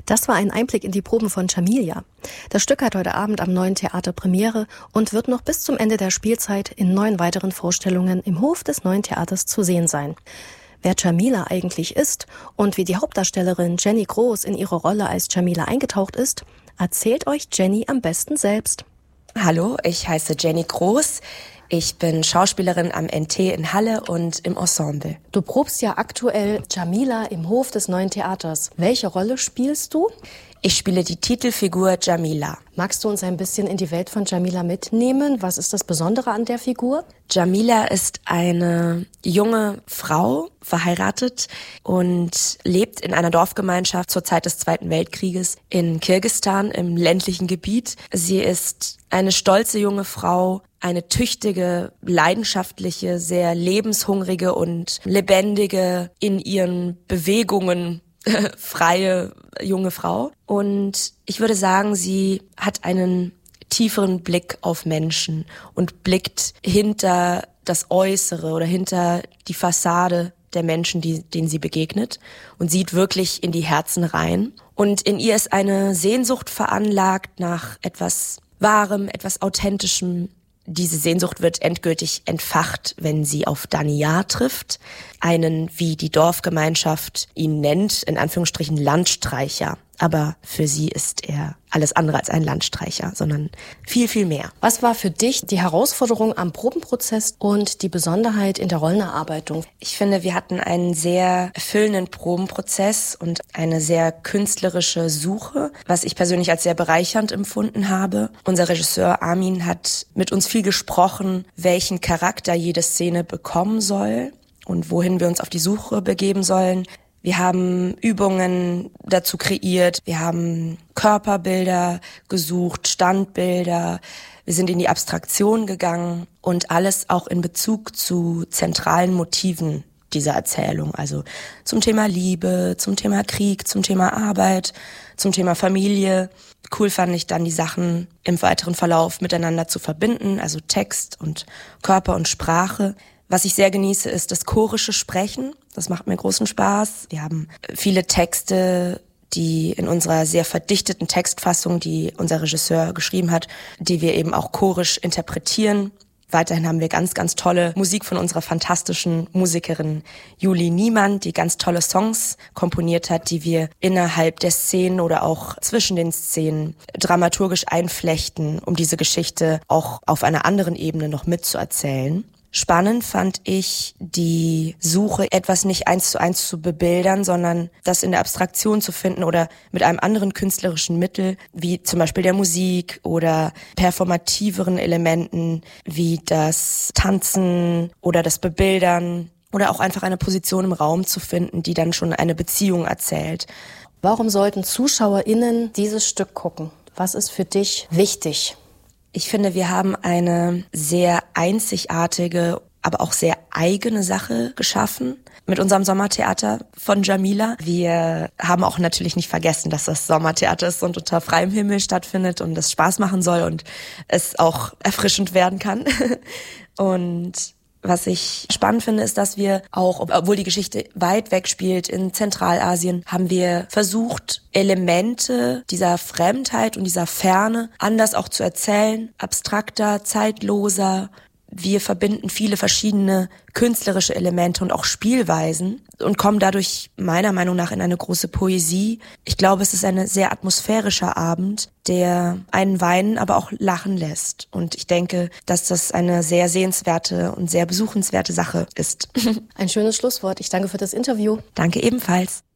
Das war ein Einblick in die Proben von Jamilah. Das Stück hat heute Abend am Neuen Theater Premiere und wird noch bis zum Ende der Spielzeit in 9 weiteren Vorstellungen im Hof des Neuen Theaters zu sehen sein. Wer Jamilah eigentlich ist und wie die Hauptdarstellerin Jenny Groß in ihre Rolle als Jamilah eingetaucht ist, erzählt euch Jenny am besten selbst. Hallo, ich heiße Jenny Groß. Ich bin Schauspielerin am NT in Halle und im Ensemble. Du probst ja aktuell Jamilah im Hof des Neuen Theaters. Welche Rolle spielst du? Ich spiele die Titelfigur Jamilah. Magst du uns ein bisschen in die Welt von Jamilah mitnehmen? Was ist das Besondere an der Figur? Jamilah ist eine junge Frau, verheiratet und lebt in einer Dorfgemeinschaft zur Zeit des Zweiten Weltkrieges in Kirgisistan im ländlichen Gebiet. Sie ist eine stolze junge Frau, eine tüchtige, leidenschaftliche, sehr lebenshungrige und lebendige in ihren Bewegungen freie junge Frau. Und ich würde sagen, sie hat einen tieferen Blick auf Menschen und blickt hinter das Äußere oder hinter die Fassade der Menschen, denen sie begegnet, und sieht wirklich in die Herzen rein. Und in ihr ist eine Sehnsucht veranlagt nach etwas Wahrem, etwas Authentischem. Diese Sehnsucht wird endgültig entfacht, wenn sie auf Daniyar trifft, einen, wie die Dorfgemeinschaft ihn nennt, in Anführungsstrichen Landstreicher. Aber für sie ist er alles andere als ein Landstreicher, sondern viel, viel mehr. Was war für dich die Herausforderung am Probenprozess und die Besonderheit in der Rollenerarbeitung? Ich finde, wir hatten einen sehr erfüllenden Probenprozess und eine sehr künstlerische Suche, was ich persönlich als sehr bereichernd empfunden habe. Unser Regisseur Armin hat mit uns viel gesprochen, welchen Charakter jede Szene bekommen soll und wohin wir uns auf die Suche begeben sollen. Wir haben Übungen dazu kreiert, wir haben Körperbilder gesucht, Standbilder, wir sind in die Abstraktion gegangen und alles auch in Bezug zu zentralen Motiven dieser Erzählung, also zum Thema Liebe, zum Thema Krieg, zum Thema Arbeit, zum Thema Familie. Cool fand ich dann, die Sachen im weiteren Verlauf miteinander zu verbinden, also Text und Körper und Sprache. Was ich sehr genieße, ist das chorische Sprechen. Das macht mir großen Spaß. Wir haben viele Texte, die in unserer sehr verdichteten Textfassung, die unser Regisseur geschrieben hat, die wir eben auch chorisch interpretieren. Weiterhin haben wir ganz, ganz tolle Musik von unserer fantastischen Musikerin Julie Niemann, die ganz tolle Songs komponiert hat, die wir innerhalb der Szenen oder auch zwischen den Szenen dramaturgisch einflechten, um diese Geschichte auch auf einer anderen Ebene noch mitzuerzählen. Spannend fand ich die Suche, etwas nicht 1:1 zu bebildern, sondern das in der Abstraktion zu finden oder mit einem anderen künstlerischen Mittel, wie zum Beispiel der Musik oder performativeren Elementen wie das Tanzen oder das Bebildern oder auch einfach eine Position im Raum zu finden, die dann schon eine Beziehung erzählt. Warum sollten ZuschauerInnen dieses Stück gucken? Was ist für dich wichtig? Ich finde, wir haben eine sehr einzigartige, aber auch sehr eigene Sache geschaffen mit unserem Sommertheater von Jamilah. Wir haben auch natürlich nicht vergessen, dass das Sommertheater ist und unter freiem Himmel stattfindet und es Spaß machen soll und es auch erfrischend werden kann. Und was ich spannend finde, ist, dass wir auch, obwohl die Geschichte weit weg spielt in Zentralasien, haben wir versucht, Elemente dieser Fremdheit und dieser Ferne anders auch zu erzählen, abstrakter, zeitloser. Wir verbinden viele verschiedene künstlerische Elemente und auch Spielweisen und kommen dadurch meiner Meinung nach in eine große Poesie. Ich glaube, es ist ein sehr atmosphärischer Abend, der einen weinen, aber auch lachen lässt. Und ich denke, dass das eine sehr sehenswerte und sehr besuchenswerte Sache ist. Ein schönes Schlusswort. Ich danke für das Interview. Danke ebenfalls.